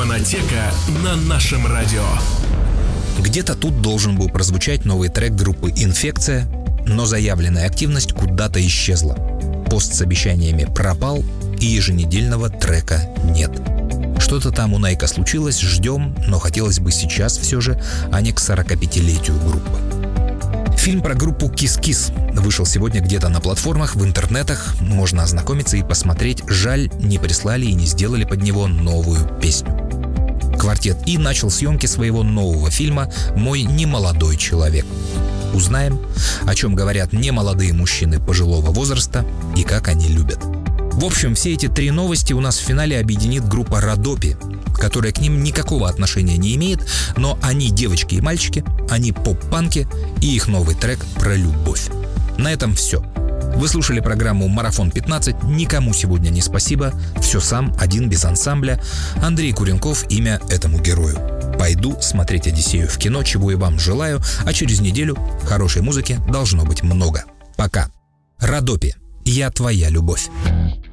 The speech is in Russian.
Фонотека на нашем радио. Где-то тут должен был прозвучать новый трек группы «Инфекция», но заявленная активность куда-то исчезла. Пост с обещаниями пропал, и еженедельного трека нет. Что-то там у Найка случилось, ждем, но хотелось бы сейчас все же, а не к 45-летию группы. Фильм про группу «Кис-Кис» вышел сегодня где-то на платформах, в интернетах. Можно ознакомиться и посмотреть. Жаль, не прислали и не сделали под него новую песню. Квартет И начал съемки своего нового фильма «Мой немолодой человек». Узнаем, о чем говорят немолодые мужчины пожилого возраста и как они любят. В общем, все эти три новости у нас в финале объединит группа «Родопи», которая к ним никакого отношения не имеет, но они девочки и мальчики, они поп-панки, и их новый трек про любовь. На этом все. Вы слушали программу «Марафон 15». Никому сегодня не спасибо. Все сам, один, без ансамбля. Андрей Куренков — имя этому герою. Пойду смотреть «Одиссею» в кино, чего и вам желаю, а через неделю хорошей музыки должно быть много. Пока. Родопи. Я твоя любовь.